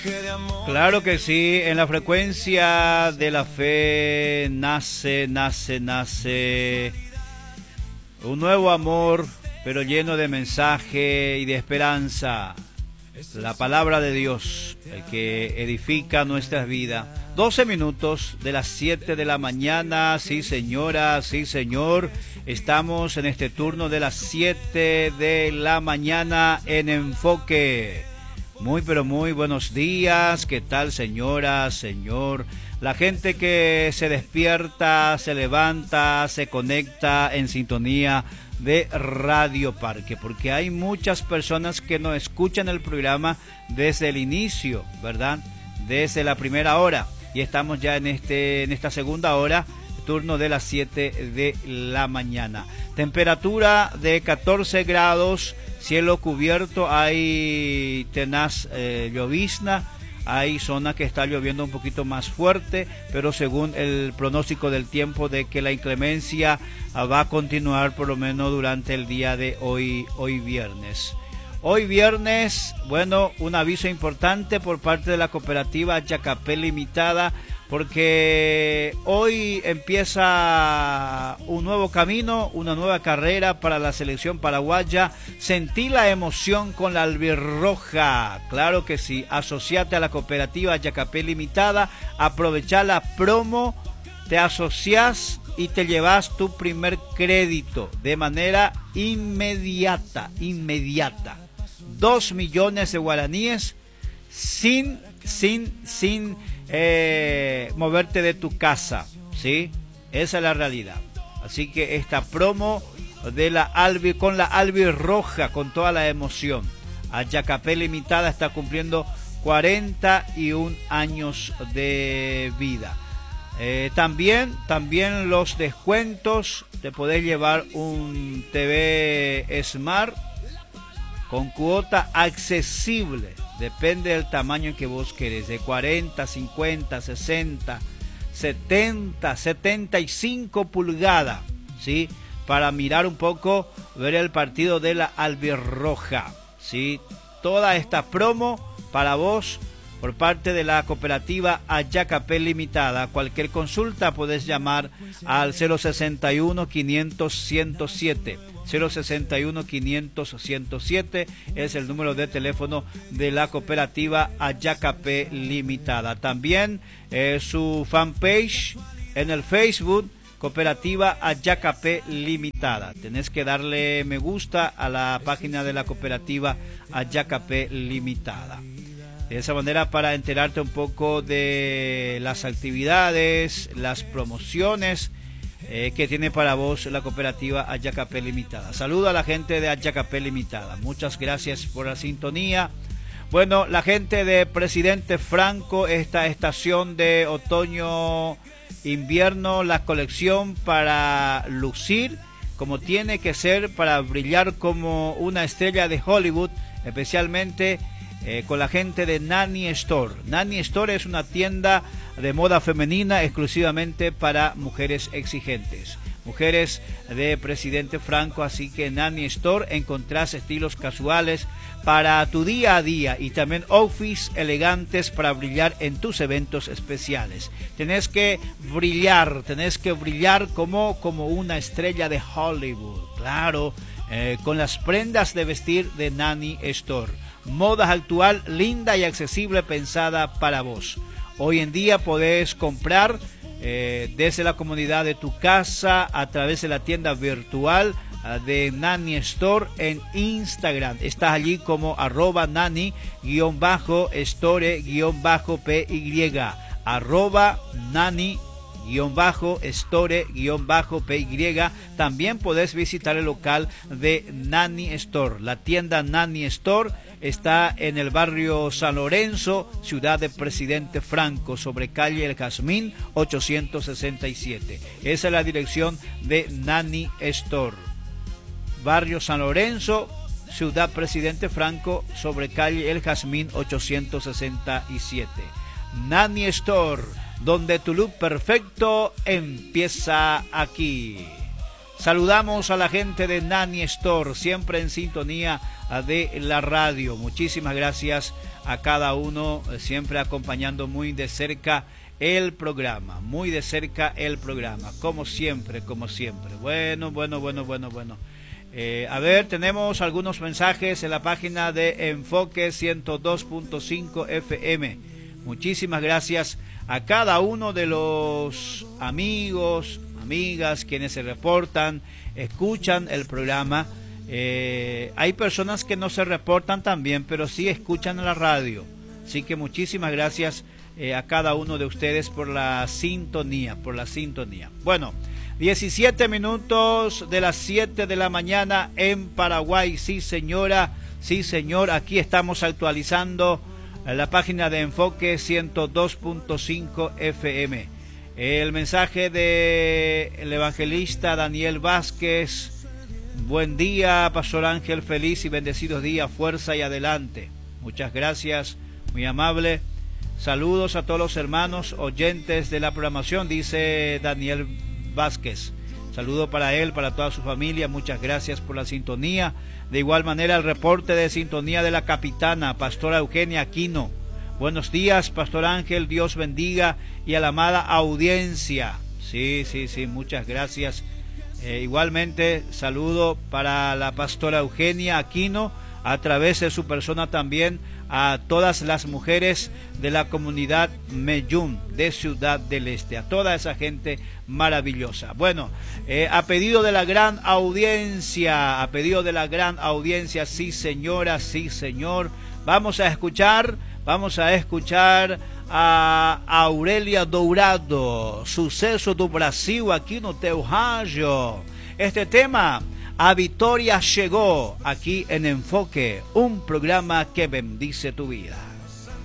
Claro que sí, en la frecuencia de la fe nace un nuevo amor, pero lleno de mensaje y de esperanza. La palabra de Dios, el que edifica nuestras vidas. 12 minutos de las 7 de la mañana, sí señora, sí señor. Estamos en este turno de las 7 de la mañana en Enfoque. Muy pero muy buenos días, ¿qué tal señora, señor? La gente que se despierta, se levanta, se conecta en sintonía de Radio Parque, porque hay muchas personas que nos escuchan el programa desde el inicio, ¿verdad? Desde la primera hora, y estamos ya en esta segunda hora, turno de las 7 de la mañana. Temperatura de 14 grados, cielo cubierto, hay tenaz llovizna, hay zona que está lloviendo un poquito más fuerte, pero según el pronóstico del tiempo de que la inclemencia va a continuar por lo menos durante el día de hoy viernes. Hoy viernes, bueno, un aviso importante por parte de la cooperativa Yacapé Limitada, porque hoy empieza un nuevo camino, una nueva carrera para la selección paraguaya. Sentí la emoción con la albirroja, claro que sí. Asociate a la cooperativa Yacapé Limitada, aprovechá la promo, te asociás y te llevas tu primer crédito de manera inmediata. 2 millones de guaraníes sin moverte de tu casa, ¿sí? Esa es la realidad. Así que esta promo de con la albirroja, con toda la emoción. A Yacapé Limitada está cumpliendo 41 años de vida. También los descuentos, te podés llevar un TV Smart con cuota accesible, depende del tamaño que vos querés, de 40, 50, 60, 70, 75 pulgadas, ¿sí? Para mirar un poco, ver el partido de la albirroja, ¿sí? Toda esta promo para vos por parte de la cooperativa Yacapé Limitada. Cualquier consulta podés llamar al 061 500 107. 061 500 107 es el número de teléfono de la cooperativa Yacapé Limitada. También su fanpage en el Facebook, cooperativa Yacapé Limitada. Tenés que darle me gusta a la página de la cooperativa Yacapé Limitada. De esa manera, para enterarte un poco de las actividades, las promociones que tiene para vos la cooperativa Yacapé Limitada. Saludo a la gente de Yacapé Limitada. Muchas gracias por la sintonía. Bueno, la gente de Presidente Franco, esta estación de otoño-invierno, la colección para lucir como tiene que ser, para brillar como una estrella de Hollywood, especialmente con la gente de Nani Store. Nani Store es una tienda de moda femenina exclusivamente para mujeres exigentes, mujeres de Presidente Franco. Así que en Nani Store encontrás estilos casuales para tu día a día y también outfits elegantes para brillar en tus eventos especiales. Tenés que brillar como una estrella de Hollywood, claro, con las prendas de vestir de Nani Store. Moda actual, linda y accesible, pensada para vos. Hoy en día podés comprar desde la comunidad de tu casa a través de la tienda virtual de Nani Store en Instagram. Estás allí como @nani_store_py, @nani_store_py. También podés visitar el local de Nani Store. La tienda Nani Store está en el barrio San Lorenzo, ciudad de Presidente Franco, sobre calle El Jazmín 867. Esa es la dirección de Nani Store. Barrio San Lorenzo, ciudad Presidente Franco, sobre calle El Jazmín 867. Nani Store, donde tu look perfecto empieza aquí. Saludamos a la gente de Nani Store, siempre en sintonía de la radio. Muchísimas gracias a cada uno, siempre acompañando muy de cerca el programa, muy de cerca el programa, como siempre, como siempre. Bueno. A ver, tenemos algunos mensajes en la página de Enfoque 102.5 FM. Muchísimas gracias a cada uno de los amigos, amigas, quienes se reportan, escuchan el programa. Hay personas que no se reportan también, pero sí escuchan la radio. Así que muchísimas gracias a cada uno de ustedes por la sintonía, Bueno, 17 minutos de las 7 de la mañana en Paraguay. Sí, señora, sí, señor. Aquí estamos actualizando la página de Enfoque 102.5 FM. El mensaje del evangelista Daniel Vázquez. Buen día, Pastor Ángel, feliz y bendecidos días, fuerza y adelante. Muchas gracias, muy amable. Saludos a todos los hermanos oyentes de la programación, dice Daniel Vázquez. Saludo para él, para toda su familia, muchas gracias por la sintonía. De igual manera el reporte de sintonía de la capitana, Pastora Eugenia Aquino. Buenos días, Pastor Ángel, Dios bendiga y a la amada audiencia. Sí, muchas gracias. Igualmente, saludo para la Pastora Eugenia Aquino, a través de su persona también a todas las mujeres de la comunidad Meyún de Ciudad del Este, a toda esa gente maravillosa. Bueno, a pedido de la gran audiencia, sí señora, sí señor, vamos a escuchar a Aurélia Dourado, Sucesso do Brasil aquí no teu rádio. Este tema, A Vitória Llegó, aquí en Enfoque, un programa que bendice tu vida.